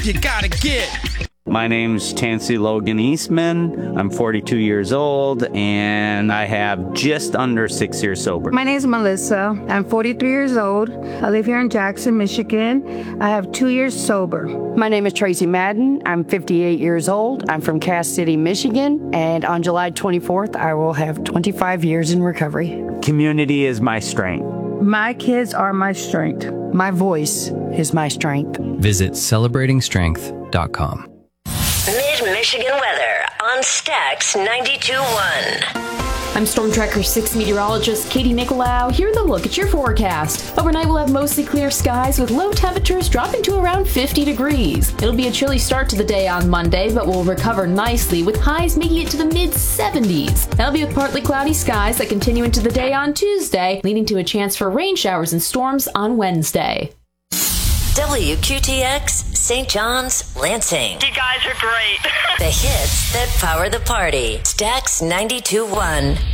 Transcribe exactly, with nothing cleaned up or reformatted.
you gotta get. My name's Tansy Logan Eastman. I'm forty-two years old, and I have just under six years sober. My name is Melissa. I'm forty-three years old. I live here in Jackson, Michigan. I have two years sober. My name is Tracy Madden. I'm fifty-eight years old. I'm from Cass City, Michigan, and on July twenty-fourth, I will have twenty-five years in recovery. Community is my strength. My kids are my strength. My voice is my strength. Visit celebrating strength dot com. Mid-Michigan weather on Stax ninety-two point one. I'm Storm Tracker six meteorologist Katie Nicolau. Here with a look at your forecast. Overnight, we'll have mostly clear skies with low temperatures dropping to around fifty degrees. It'll be a chilly start to the day on Monday, but we'll recover nicely with highs making it to the mid seventies. That'll be with partly cloudy skies that continue into the day on Tuesday, leading to a chance for rain showers and storms on Wednesday. W Q T X, Saint John's, Lansing. You guys are great. The hits that power the party. Stax ninety-two point one.